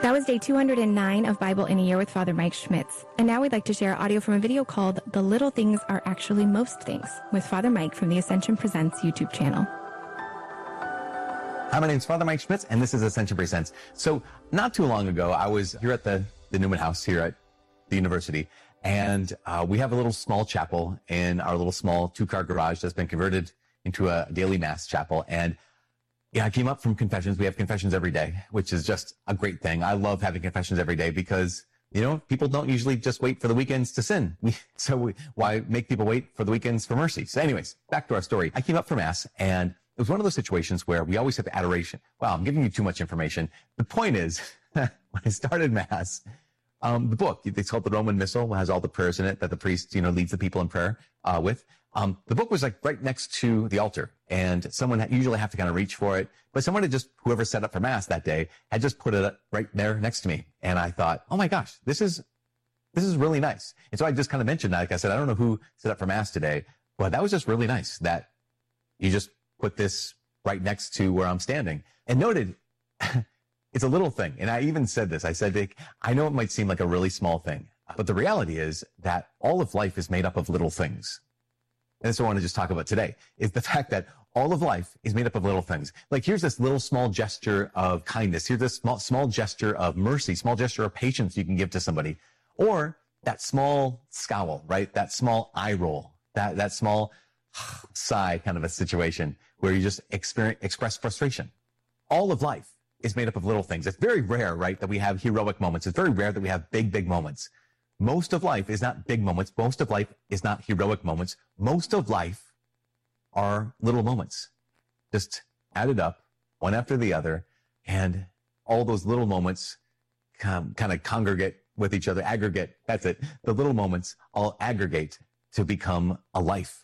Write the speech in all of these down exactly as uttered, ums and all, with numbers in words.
That was day two hundred nine of Bible in a Year with Father Mike Schmitz. And now we'd like to share audio from a video called The Little Things Are Actually Most Things with Father Mike from the Ascension Presents YouTube channel. Hi, my name is Father Mike Schmitz, and this is Ascension Presents. So not too long ago, I was here at the, the Newman House here at the university, and uh, we have a little small chapel in our little small two-car garage that's been converted into a daily mass chapel. And yeah, I came up from confessions. We have confessions every day, which is just a great thing. I love having confessions every day because, you know, people don't usually just wait for the weekends to sin. We, so we, why make people wait for the weekends for mercy? So anyways, back to our story. I came up for Mass, and it was one of those situations where we always have adoration. Wow, I'm giving you too much information. The point is, when I started Mass, um, the book, it's called the Roman Missal, has all the prayers in it that the priest, you know, leads the people in prayer uh, with. Um, the book was like right next to the altar, and someone had, usually have to kind of reach for it, but someone had just, whoever set up for Mass that day, had just put it right there next to me. And I thought, oh my gosh, this is, this is really nice. And so I just kind of mentioned, like I said, I don't know who set up for Mass today, but that was just really nice that you just put this right next to where I'm standing. And noted, it's a little thing. And I even said this, I said, I know it might seem like a really small thing, but the reality is that all of life is made up of little things. And that's what I want to just talk about today, is the fact that all of life is made up of little things. Like, here's this little small gesture of kindness. Here's this small, small gesture of mercy, small gesture of patience you can give to somebody. Or that small scowl, right? That small eye roll, that, that small sigh kind of a situation where you just experience, express frustration. All of life is made up of little things. It's very rare, right, that we have heroic moments. It's very rare that we have big, big moments. Most of life is not big moments. Most of life is not heroic moments. Most of life are little moments, just added up one after the other. And all those little moments come, kind of congregate with each other, aggregate. That's it. The little moments all aggregate to become a life.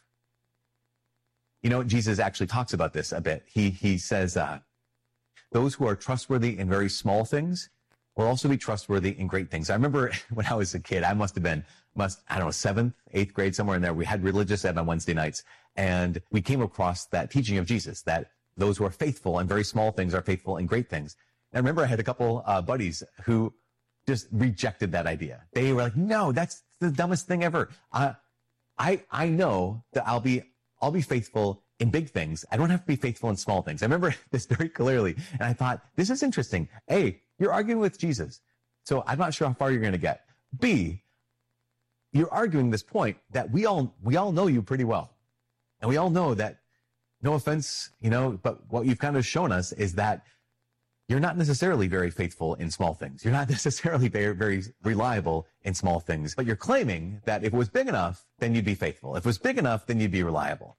You know, Jesus actually talks about this a bit. He, he says, uh, those who are trustworthy in very small things will also be trustworthy in great things. I remember when I was a kid, I must have been, must, I don't know, seventh, eighth grade, somewhere in there. We had religious ed on Wednesday nights, and we came across that teaching of Jesus, that those who are faithful in very small things are faithful in great things. And I remember I had a couple uh, buddies who just rejected that idea. They were like, no, that's the dumbest thing ever. Uh, I, I know that I'll be, I'll be faithful in big things. I don't have to be faithful in small things. I remember this very clearly. And I thought, this is interesting. A, you're arguing with Jesus, so I'm not sure how far you're going to get. B, you're arguing this point that we all, we all know you pretty well. And we all know that, no offense, you know, but what you've kind of shown us is that you're not necessarily very faithful in small things. You're not necessarily very, very reliable in small things, but you're claiming that if it was big enough, then you'd be faithful. If it was big enough, then you'd be reliable.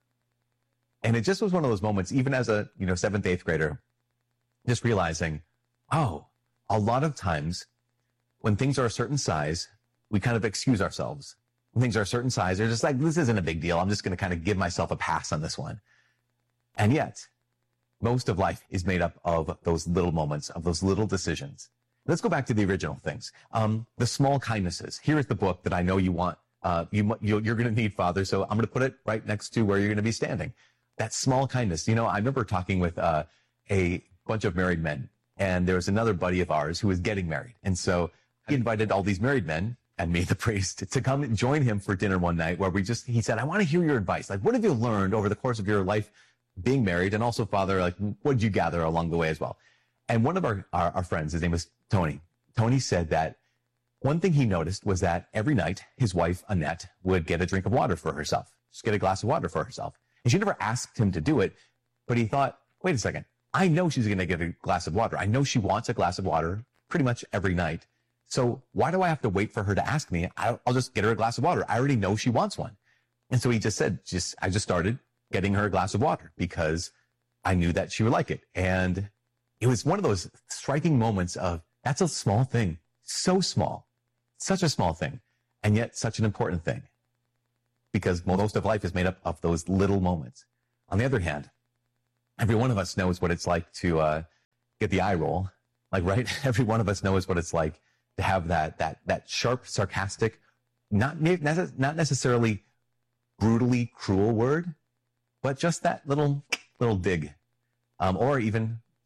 And it just was one of those moments, even as a, you know, seventh, eighth grader, just realizing, oh, a lot of times when things are a certain size, we kind of excuse ourselves. When things are a certain size, they're just like, this isn't a big deal. I'm just going to kind of give myself a pass on this one. And yet, most of life is made up of those little moments, of those little decisions. Let's go back to the original things. Um, the small kindnesses. Here is the book that I know you want, uh, you, you, you're going to need, Father. So I'm going to put it right next to where you're going to be standing. That small kindness. You know, I remember talking with uh, a bunch of married men, and there was another buddy of ours who was getting married. And so he invited all these married men and me, the priest, to come and join him for dinner one night where we just, he said, I want to hear your advice. Like, what have you learned over the course of your life being married? And also, Father, like, what did you gather along the way as well? And one of our, our, our friends, his name was Tony. Tony said that one thing he noticed was that every night his wife, Annette, would get a drink of water for herself, just get a glass of water for herself. And she never asked him to do it, but he thought, wait a second, I know she's going to get a glass of water. I know she wants a glass of water pretty much every night. So why do I have to wait for her to ask me? I'll, I'll just get her a glass of water. I already know she wants one. And so he just said, just, I just started getting her a glass of water because I knew that she would like it. And it was one of those striking moments of, that's a small thing, so small, such a small thing, and yet such an important thing. Because most of life is made up of those little moments. On the other hand, every one of us knows what it's like to uh, get the eye roll. Like, right? Every one of us knows what it's like to have that that that sharp, sarcastic, not not necessarily brutally cruel word, but just that little little dig, um, or even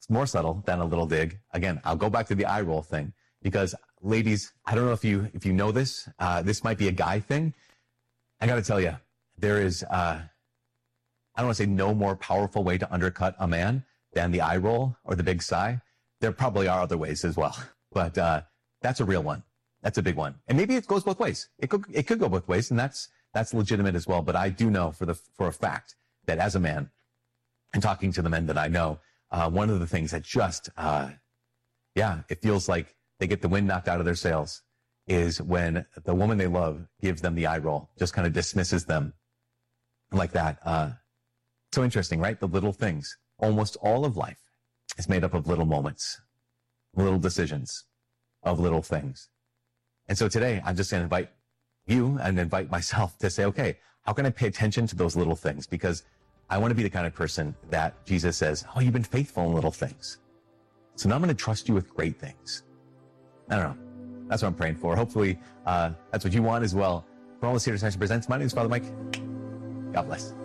It's more subtle than a little dig. Again, I'll go back to the eye roll thing because ladies, I don't know if you, if you know this, uh, this might be a guy thing. I got to tell you, there is, uh, I don't want to say no more powerful way to undercut a man than the eye roll or the big sigh. There probably are other ways as well, but, uh, that's a real one. That's a big one. And maybe it goes both ways. It could, it could go both ways, and that's, that's legitimate as well. But I do know for the, for a fact that as a man, and talking to the men that I know, uh, one of the things that just, uh, yeah, it feels like they get the wind knocked out of their sails is when the woman they love gives them the eye roll, just kind of dismisses them like that. Uh, so interesting, right? The little things. Almost all of life is made up of little moments, little decisions of little things. And so today I'm just going to invite you and invite myself to say, okay, how can I pay attention to those little things? Because I want to be the kind of person that Jesus says, oh, you've been faithful in little things. So now I'm going to trust you with great things. I don't know. That's what I'm praying for. Hopefully, uh, that's what you want as well. For all this here to Ascension Presents, my name is Father Mike. God bless.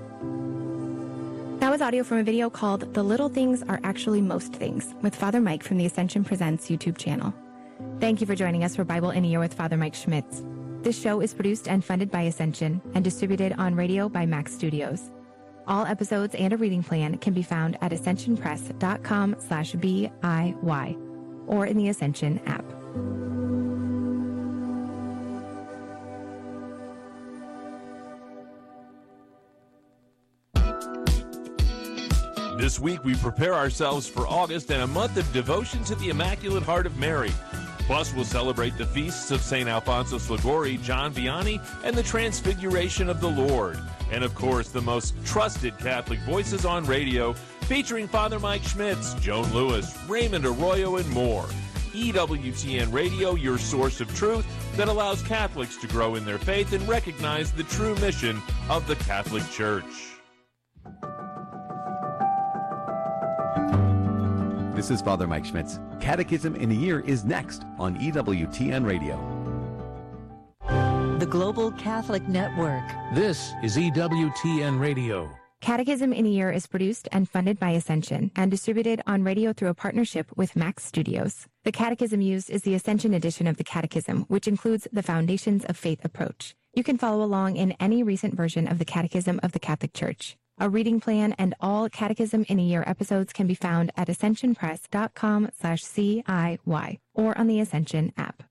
That was audio from a video called The Little Things Are Actually Most Things with Father Mike from the Ascension Presents YouTube channel. Thank you for joining us for Bible in a Year with Father Mike Schmitz. This show is produced and funded by Ascension and distributed on radio by Max Studios. All episodes and a reading plan can be found at ascensionpress.com slash B-I-Y or in the Ascension app. This week, we prepare ourselves for August and a month of devotion to the Immaculate Heart of Mary. Plus, we'll celebrate the feasts of Saint Alfonso Liguori, John Vianney, and the Transfiguration of the Lord. And, of course, the most trusted Catholic voices on radio, featuring Father Mike Schmitz, Joan Lewis, Raymond Arroyo, and more. E W T N Radio, your source of truth that allows Catholics to grow in their faith and recognize the true mission of the Catholic Church. This is Father Mike Schmitz. Catechism in a Year is next on E W T N Radio. The Global Catholic Network. This is E W T N Radio. Catechism in a Year is produced and funded by Ascension and distributed on radio through a partnership with Max Studios. The catechism used is the Ascension edition of the Catechism, which includes the Foundations of Faith approach. You can follow along in any recent version of the Catechism of the Catholic Church. A reading plan and all Catechism in a Year episodes can be found at ascensionpress.com slash C-I-Y or on the Ascension app.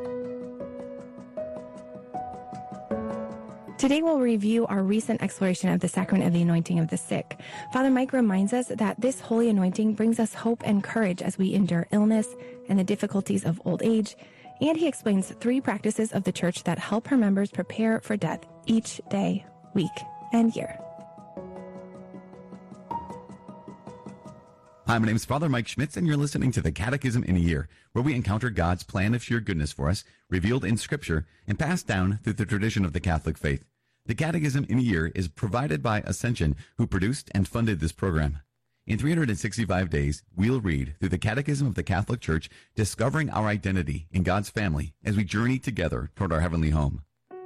Today we'll review our recent exploration of the sacrament of the anointing of the sick. Father Mike reminds us that this holy anointing brings us hope and courage as we endure illness and the difficulties of old age, and he explains three practices of the Church that help her members prepare for death each day, week, and year. Hi, my name is Father Mike Schmitz, and you're listening to the Catechism in a Year, where we encounter God's plan of sheer goodness for us, revealed in Scripture, and passed down through the tradition of the Catholic faith. The Catechism in a Year is provided by Ascension, who produced and funded this program. In three hundred sixty-five days, we'll read through the Catechism of the Catholic Church, discovering our identity in God's family as we journey together toward our heavenly home.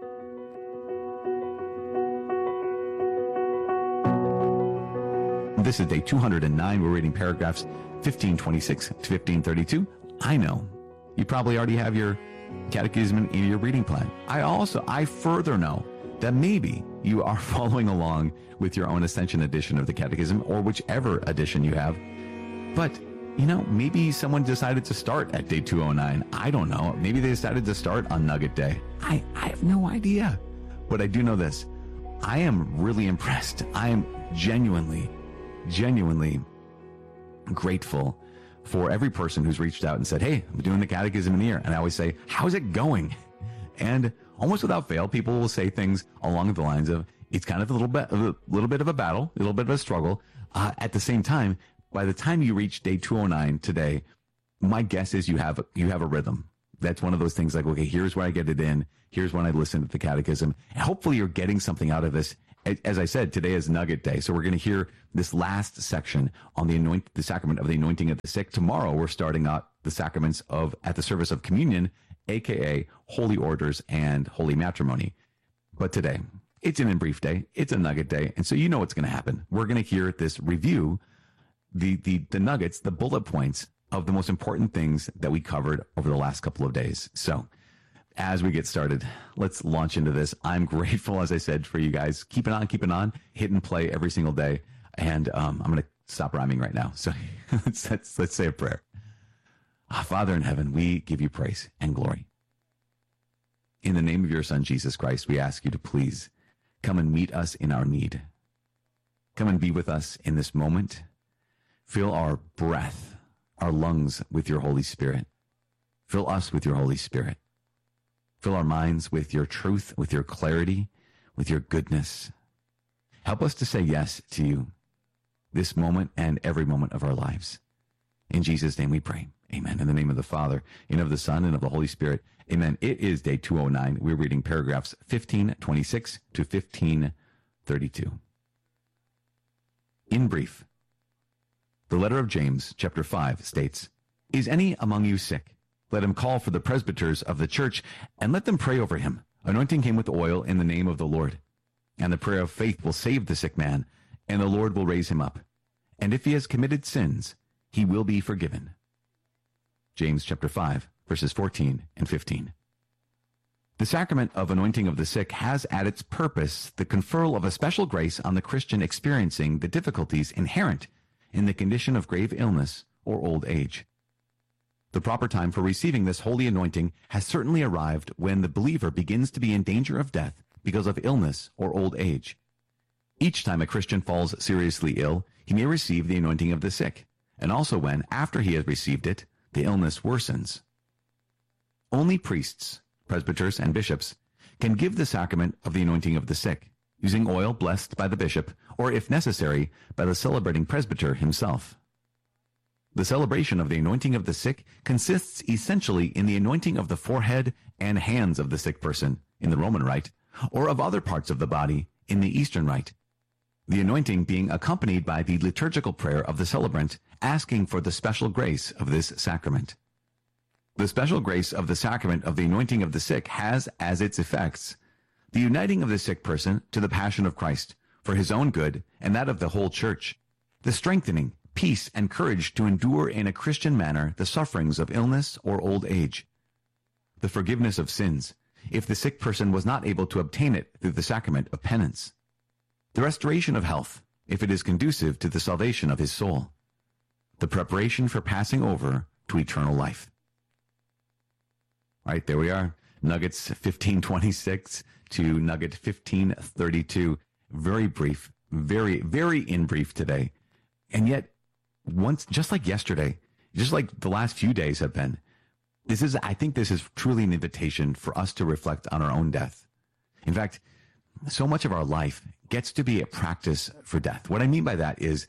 This is day two hundred nine. We're reading paragraphs fifteen twenty-six to fifteen thirty-two. I know you probably already have your catechism in your reading plan. I also, I further know that maybe you are following along with your own Ascension edition of the catechism or whichever edition you have. But, you know, maybe someone decided to start at day two oh nine. I don't know. Maybe they decided to start on Nugget Day. I, I have no idea. But I do know this. I am really impressed. I am genuinely genuinely grateful for every person who's reached out and said, hey, I'm doing the Catechism in the Year. And I always say, how's it going? And almost without fail, people will say things along the lines of, it's kind of a little bit, a little bit of a battle, a little bit of a struggle. Uh, at the same time, by the time you reach day two oh nine today, my guess is you have, you have a rhythm. That's one of those things like, okay, here's where I get it in. Here's when I listen to the Catechism. And hopefully you're getting something out of this. As I said, today is Nugget Day, so we're going to hear this last section on the anoint, the sacrament of the anointing of the sick. Tomorrow, we're starting out the sacraments of at the service of communion, aka holy orders and holy matrimony. But today, it's an in brief day, it's a Nugget Day, and so you know what's going to happen. We're going to hear this review, the, the, the nuggets, the bullet points of the most important things that we covered over the last couple of days. So as we get started, let's launch into this. I'm grateful, as I said, for you guys. Keep it on, keep it on, hit and play every single day. And um, I'm going to stop rhyming right now. So let's, let's, let's say a prayer. Ah, Father in heaven, we give you praise and glory. In the name of your Son, Jesus Christ, we ask you to please come and meet us in our need. Come and be with us in this moment. Fill our breath, our lungs with your Holy Spirit. Fill us with your Holy Spirit. Fill our minds with your truth, with your clarity, with your goodness. Help us to say yes to you this moment and every moment of our lives. In Jesus' name we pray. Amen. In the name of the Father, and of the Son, and of the Holy Spirit. Amen. It is day two oh nine. We're reading paragraphs fifteen twenty-six to fifteen thirty-two. In brief, the letter of James, chapter five, states, Is any among you sick? Let him call for the presbyters of the church, and let them pray over him, anointing him with oil in the name of the Lord. And the prayer of faith will save the sick man, and the Lord will raise him up. And if he has committed sins, he will be forgiven. James chapter five, verses fourteen and fifteen. The sacrament of anointing of the sick has at its purpose the conferral of a special grace on the Christian experiencing the difficulties inherent in the condition of grave illness or old age. The proper time for receiving this holy anointing has certainly arrived when the believer begins to be in danger of death because of illness or old age. Each time a Christian falls seriously ill, he may receive the anointing of the sick, and also when, after he has received it, the illness worsens. Only priests, presbyters, and bishops can give the sacrament of the anointing of the sick, using oil blessed by the bishop, or if necessary, by the celebrating presbyter himself. The celebration of the anointing of the sick consists essentially in the anointing of the forehead and hands of the sick person in the Roman rite, or of other parts of the body in the Eastern rite. The anointing being accompanied by the liturgical prayer of the celebrant, asking for the special grace of this sacrament. The special grace of the sacrament of the anointing of the sick has as its effects the uniting of the sick person to the passion of Christ for his own good and that of the whole church, the strengthening, peace, and courage to endure in a Christian manner the sufferings of illness or old age, the forgiveness of sins, if the sick person was not able to obtain it through the sacrament of penance, the restoration of health, if it is conducive to the salvation of his soul, the preparation for passing over to eternal life. All right, there we are. Nuggets fifteen twenty-six to Nugget fifteen thirty-two. Very brief, very, very in brief today. And yet, once, just like yesterday, just like the last few days have been, this is, I think this is truly an invitation for us to reflect on our own death. In fact, so much of our life gets to be a practice for death. What I mean by that is,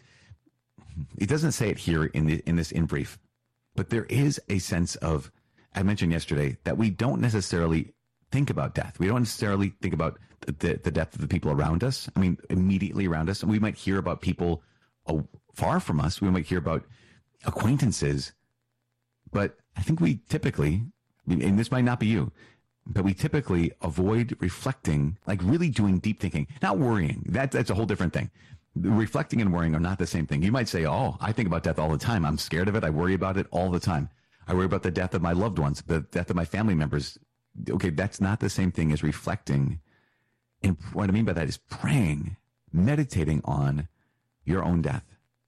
it doesn't say it here in the, in this in brief, but there is a sense of, I mentioned yesterday, that we don't necessarily think about death. We don't necessarily think about the, the, the death of the people around us. I mean, immediately around us. We might hear about people oh, far from us. We might hear about acquaintances. But I think we typically, and this might not be you, but we typically avoid reflecting, like really doing deep thinking, not worrying. That, that's a whole different thing. Reflecting and worrying are not the same thing. You might say, oh, I think about death all the time. I'm scared of it. I worry about it all the time. I worry about the death of my loved ones, the death of my family members. Okay, that's not the same thing as reflecting. And what I mean by that is praying, meditating on your own death.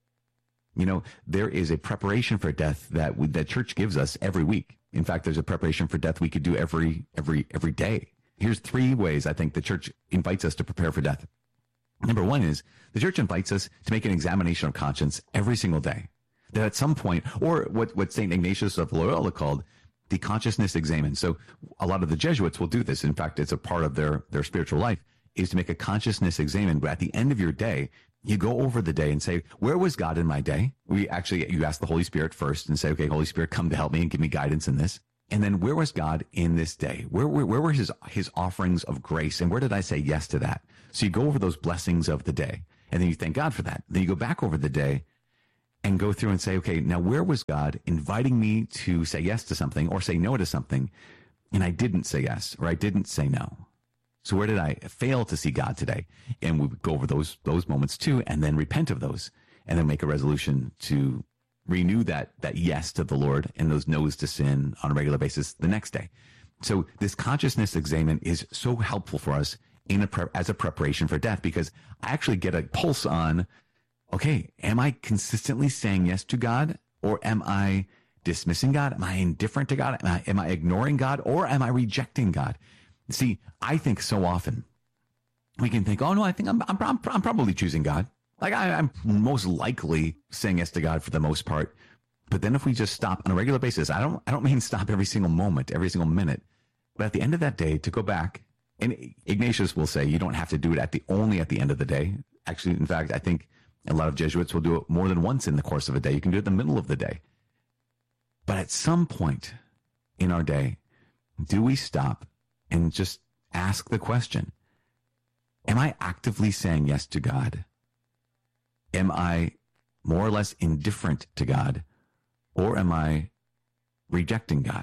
You know, there is a preparation for death that we, that church gives us every week. In fact, there's a preparation for death we could do every every every day. Here's three ways I think the church invites us to prepare for death. Number one is the church invites us to make an examination of conscience every single day. That at some point, or what, what Saint Ignatius of Loyola called the consciousness examen. So a lot of the Jesuits will do this. In fact, it's a part of their, their spiritual life, is to make a consciousness examen. But at the end of your day, you go over the day and say, where was God in my day? We actually, you ask the Holy Spirit first and say, okay, Holy Spirit, come to help me and give me guidance in this. And then where was God in this day? Where, where, where were his, his offerings of grace? And where did I say yes to that? So you go over those blessings of the day and then you thank God for that. Then you go back over the day and go through and say, okay, now where was God inviting me to say yes to something or say no to something? And I didn't say yes, or I didn't say no. So where did I fail to see God today? And we go over those, those moments too, and then repent of those. and then make a resolution to renew that that yes to the Lord and those no's to sin on a regular basis the next day. So this consciousness examen is so helpful for us in a pre- as a preparation for death, because I actually get a pulse on, okay, am I consistently saying yes to God, or am I dismissing God? Am I indifferent to God? Am I, am I ignoring God, or am I rejecting God? See, I think so often we can think, oh no, I think I'm I'm, I'm, I'm probably choosing God. Like I, I'm most likely saying yes to God for the most part. But then if we just stop on a regular basis, I don't I don't mean stop every single moment, every single minute, but at the end of that day to go back. And Ignatius will say you don't have to do it at the only at the end of the day. Actually, in fact, I think a lot of Jesuits will do it more than once in the course of a day. You can do it in the middle of the day. But at some point in our day, do we stop and just ask the question, am I actively saying yes to God? Am I more or less indifferent to God? Or am I rejecting God?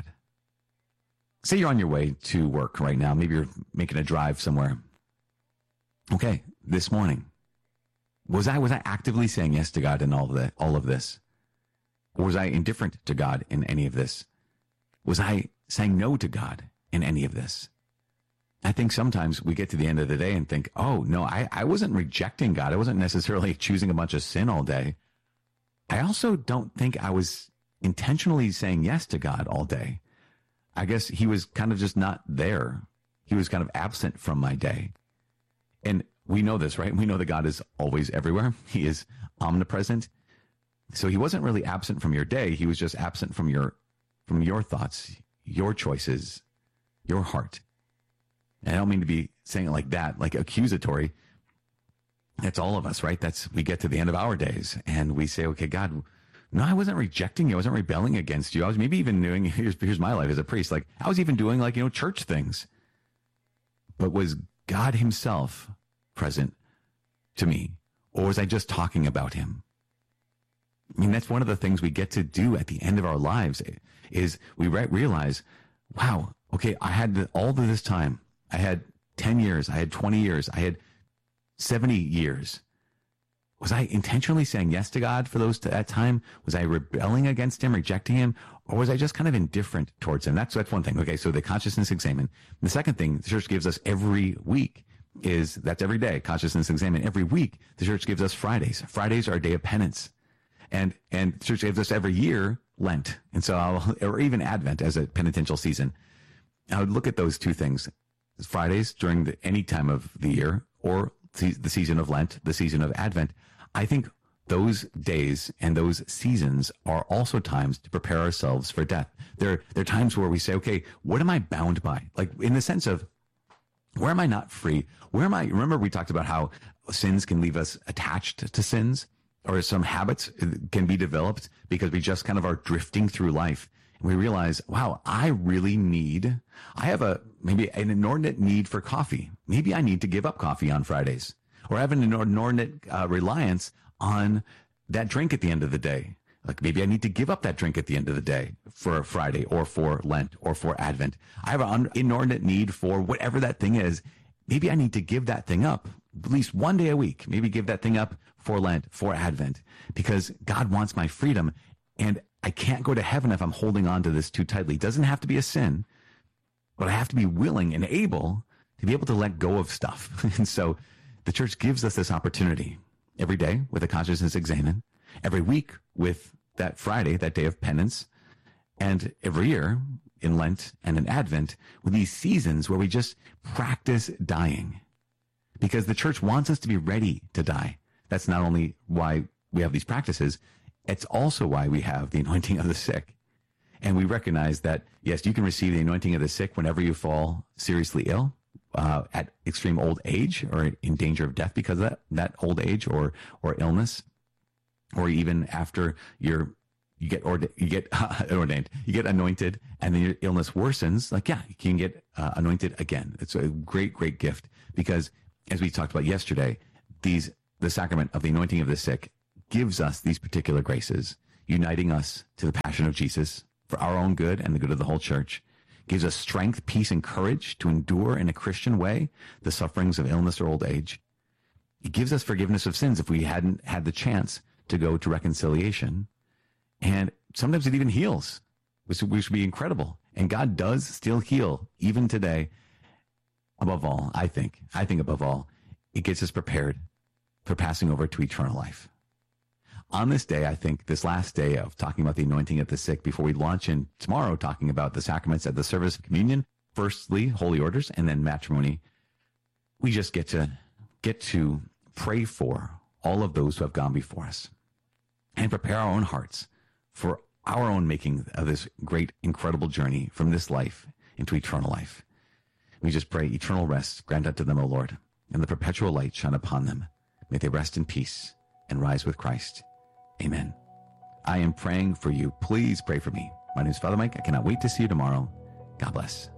Say you're on your way to work right now. Maybe you're making a drive somewhere. Okay, this morning, was I was I actively saying yes to God in all of that, all of this? Or was I indifferent to God in any of this? Was I saying no to God in any of this? I think sometimes we get to the end of the day and think, oh, no, I, I wasn't rejecting God. I wasn't necessarily choosing a bunch of sin all day. I also don't think I was intentionally saying yes to God all day. I guess he was kind of just not there. He was kind of absent from my day. And we know this, right? We know that God is always everywhere. He is omnipresent. So he wasn't really absent from your day. He was just absent from your from your thoughts, your choices, your heart. And I don't mean to be saying it like that, like accusatory. That's all of us, right? That's we get to the end of our days and we say, okay, God, no, I wasn't rejecting you. I wasn't rebelling against you. I was maybe even doing, here's, here's my life as a priest. Like I was even doing like, you know, church things. But was God himself present to me? Or was I just talking about him? I mean, that's one of the things we get to do at the end of our lives is we re- realize, wow, okay, I had all of this time. I had ten years. I had twenty years. I had seventy years. Was I intentionally saying yes to God for those to that time? Was I rebelling against him, rejecting him? Or was I just kind of indifferent towards him? That's, that's one thing. Okay, so the consciousness examen. The second thing the church gives us every week is, that's every day, consciousness examen. Every week, the church gives us Fridays. Fridays are a day of penance. And and the church gives us every year Lent. And so, I'll, or even Advent as a penitential season. I would look at those two things. Fridays during the, any time of the year, or the season of Lent, the season of Advent. I think those days and those seasons are also times to prepare ourselves for death. They're, they're times where we say, okay, what am I bound by? Like in the sense of, where am I not free? Where am I? Remember we talked about how sins can leave us attached to sins, or some habits can be developed because we just kind of are drifting through life. And we realize, wow, I really need, I have a, maybe an inordinate need for coffee. Maybe I need to give up coffee on Fridays. Or I have an inordinate uh, reliance on that drink at the end of the day. Like maybe I need to give up that drink at the end of the day for Friday or for Lent or for Advent. I have an inordinate need for whatever that thing is. Maybe I need to give that thing up at least one day a week. Maybe give that thing up for Lent, for Advent, because God wants my freedom. And I can't go to heaven if I'm holding on to this too tightly. It doesn't have to be a sin, but I have to be willing and able to be able to let go of stuff. And so the church gives us this opportunity every day with a consciousness examen, every week with that Friday, that day of penance, and every year in Lent and in Advent with these seasons where we just practice dying, because the church wants us to be ready to die. That's not only why we have these practices, it's also why we have the anointing of the sick. And we recognize that, yes, you can receive the anointing of the sick whenever you fall seriously ill, uh, at extreme old age, or in danger of death because of that, that old age or, or illness, or even after you're, you get, orde- you get uh, ordained, you get anointed and then your illness worsens. Like, yeah, you can get uh, anointed again. It's a great, great gift because, as we talked about yesterday, these, the sacrament of the anointing of the sick gives us these particular graces, uniting us to the passion of Jesus for our own good and the good of the whole church, gives us strength, peace, and courage to endure in a Christian way the sufferings of illness or old age. It gives us forgiveness of sins if we hadn't had the chance to go to reconciliation. And sometimes it even heals, which, which would be incredible. And God does still heal, even today. Above all, I think, I think above all, it gets us prepared for passing over to eternal life. On this day, I think, this last day of talking about the anointing of the sick, before we launch in tomorrow talking about the sacraments at the service of communion, firstly, holy orders, and then matrimony, we just get to get to pray for all of those who have gone before us and prepare our own hearts for our own making of this great, incredible journey from this life into eternal life. We just pray eternal rest grant unto them, O Lord, and the perpetual light shine upon them. May they rest in peace and rise with Christ. Amen. I am praying for you. Please pray for me. My name is Father Mike. I cannot wait to see you tomorrow. God bless.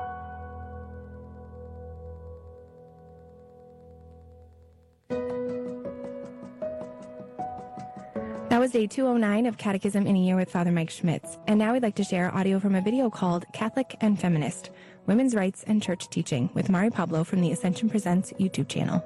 That was day two oh nine of Catechism in a Year with Father Mike Schmitz. And now we'd like to share audio from a video called Catholic and Feminist, Women's Rights and Church Teaching with Mari Pablo from the Ascension Presents YouTube channel.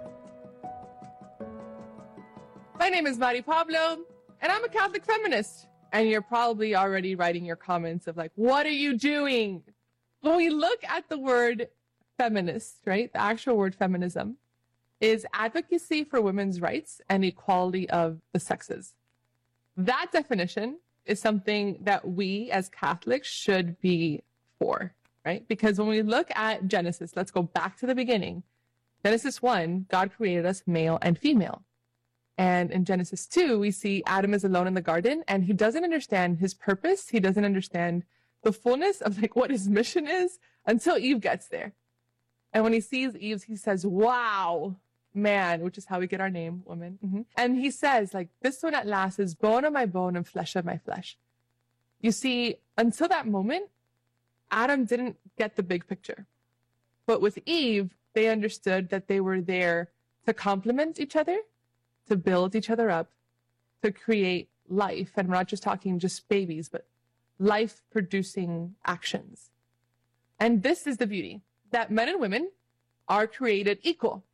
My name is Mari Pablo, and I'm a Catholic feminist. And you're probably already writing your comments of like, what are you doing? When we look at the word feminist, right, the actual word feminism is advocacy for women's rights and equality of the sexes. That definition is something that we as Catholics should be for, right? Because when we look at Genesis, let's go back to the beginning. Genesis one, God created us male and female. And in Genesis two, we see Adam is alone in the garden and he doesn't understand his purpose. He doesn't understand the fullness of like what his mission is until Eve gets there. And when he sees Eve, he says, wow, man, which is how we get our name, woman. Mm-hmm. And he says, like, this one at last is bone of my bone and flesh of my flesh. You see, until that moment, Adam didn't get the big picture. But with Eve, they understood that they were there to complement each other, to build each other up, to create life. And we're not just talking just babies, but life-producing actions. And this is the beauty, that men and women are created equal.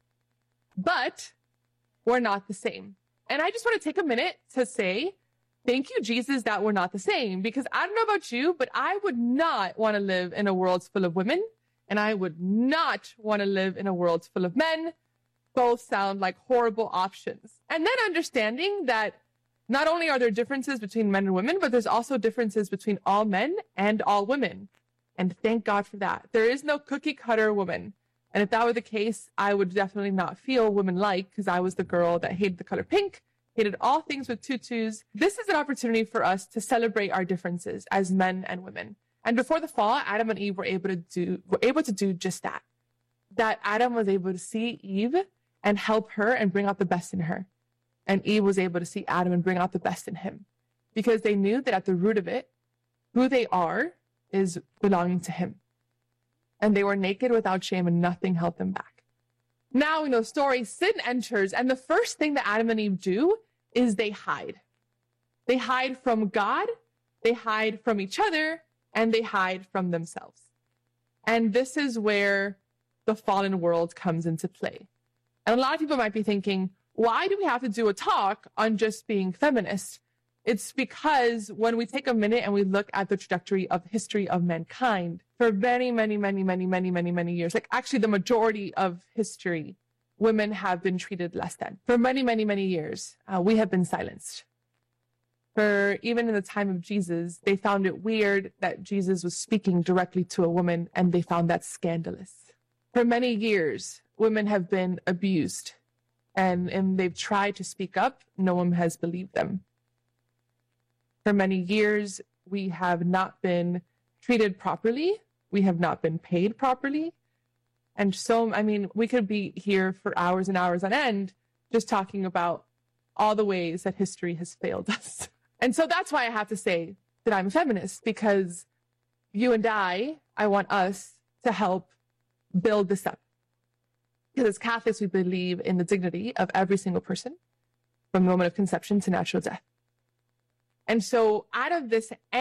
But we're not the same. And I just want to take a minute to say, thank you, Jesus, that we're not the same. Because I don't know about you, but I would not want to live in a world full of women. And I would not want to live in a world full of men. Both sound like horrible options. And then understanding that not only are there differences between men and women, but there's also differences between all men and all women. And thank God for that. There is no cookie cutter woman. And if that were the case, I would definitely not feel woman-like because I was the girl that hated the color pink, hated all things with tutus. This is an opportunity for us to celebrate our differences as men and women. And before the fall, Adam and Eve were able to do, were able to do just that. That Adam was able to see Eve and help her and bring out the best in her. And Eve was able to see Adam and bring out the best in him. Because they knew that at the root of it, who they are is belonging to him. And they were naked without shame and nothing held them back. Now we know story, sin enters, and the first thing that Adam and Eve do is they hide. They hide from God, they hide from each other, and they hide from themselves. And this is where the fallen world comes into play. And a lot of people might be thinking, why do we have to do a talk on just being feminist? It's because when we take a minute and we look at the trajectory of history of mankind, for many, many, many, many, many, many, many years, like actually the majority of history, women have been treated less than. For many, many, many years, uh, we have been silenced. For even in the time of Jesus, they found it weird that Jesus was speaking directly to a woman, and they found that scandalous. For many years, women have been abused, and, and they've tried to speak up. No one has believed them. For many years, we have not been treated properly. We have not been paid properly. And so, I mean, we could be here for hours and hours on end just talking about all the ways that history has failed us. And so that's why I have to say that I'm a feminist, because you and I, I want us to help build this up. Because as Catholics, we believe in the dignity of every single person from the moment of conception to natural death. And so out of this